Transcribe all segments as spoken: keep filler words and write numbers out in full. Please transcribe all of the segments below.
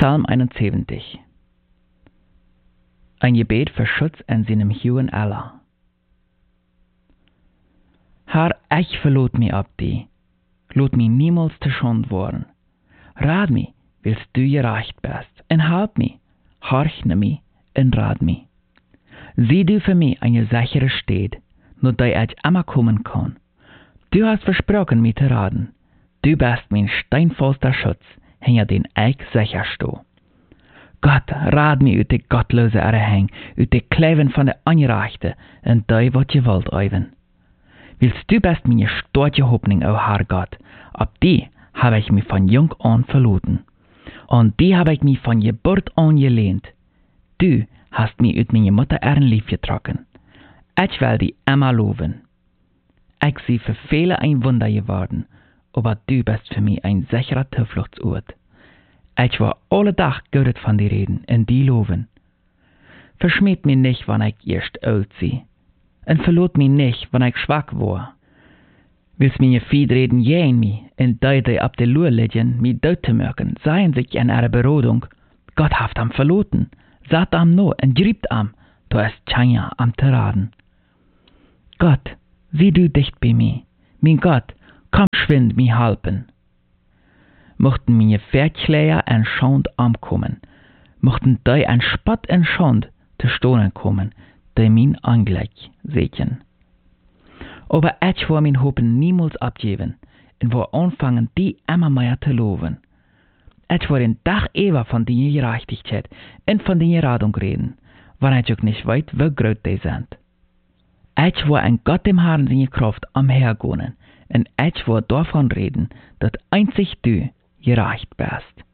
Psalm einundsiebzig. Ein Gebet für Schutz in seinem Huwen Allah. Herr, ich verlot mich ab die, lot mich niemals zu Schand worden. Rad mich, willst du gerecht bist, en help mich, horch na mich, en rad mich. Sieh du für mich eine sichere Stätte, nur da ich immer kommen kann. Du hast versprochen, mich zu raden. Du bist mein steinfester Schutz, hinter den ich sicher stehe. Gott, rad mich uit die gottlose Erhäng, uit die Kleven von der Anrechte, en da wat je wilt eiven. Willst du best meine starke Hoffnung, o Herr Gott, ab die habe ich mich von jung an verloren. Und die habe ich mich von Geburt an gelehnt. Du hast mich uit meine Mutter Ehren lief getrokken. Ich will die immer loben. Ich sie für viele ein Wunder geworden, aber du bist für mich ein sicherer Zufluchtsort. Ich war alle Tag gehört von dir reden und die loben. Verschmäht mich nicht, wann ich erst alt sie, und verlot mich nicht, wann ich schwach war. Willst meine Fied reden jähen mich, und da die ab der Lur liegen, mich dort zu merken, seien sich in ihrer Berodung. Gott haft am verloten, satt am no und griebt am, du ist Chanya am zu raden. Gott, sieh du dicht bei mir, mein Gott, komm schwind mich halpen. Mochten meine Verkläger en Schand ankommen, mochten die en Spott en Schand zu stohlen kommen, die mein Anglück sehen. Aber ich war mein Hoffen niemals abgeben, und war anfangen, die immer mehr zu loben. Ich war den Tag ewer von deiner Gerechtigkeit und von deiner Radung reden, wann ich auch nicht weiß, wie groß die sind. Ich war an Gott dem Herrn seine Kraft am Hergehen, und ich war davon reden, dass einzig du gerecht bist.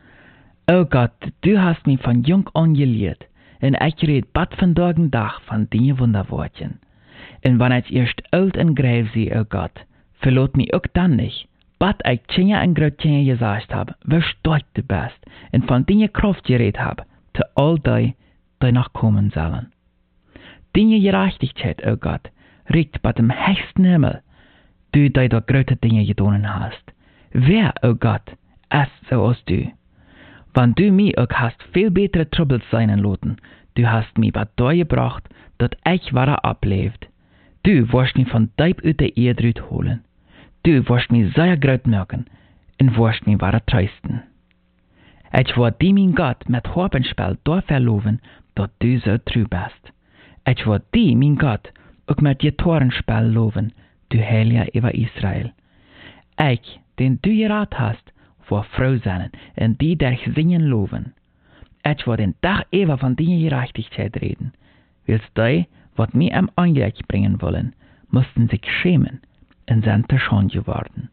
O Gott, du hast mich von jung an gelehrt, und ich red bad von Tag und Tag von deinen Wunderwortchen. Und wenn ich erst alt und greif sie, o Gott, verlot mich auch dann nicht, bad ich Tschinja und Grötchen gesagt hab, wie stark du bist, und von deiner Kraft geredet hab, zu all die, die noch kommen sollen. Deine Gerechtigkeit, o Gott, regt bei dem höchsten Himmel, du, die da große Dinge getan hast. Wer, o Gott, ist so als du? Wenn du mich auch hast viel bessere Troubles sein lassen, du hast mich bei dir gebracht, dass ich wahre ablebt. Du wirst mich von deib uit der Erde holen. Du wirst mich sehr groß merken und wirst mich wahre trösten. Ich war die mein Gott mit Harpenspiel da verloben, dass du so treu bist. Ich war die mein Gott auch mit Gitarrenspiel loben, du Heiliger über Israel. Ich, den du gerat hast, war froh sein, und die dich singen loben. Ich war den Tag ewer von deiner Gerechtigkeit reden. Willst die, was mir am Anglück bringen wollen, mussten sich schämen und sind zu Schande geworden.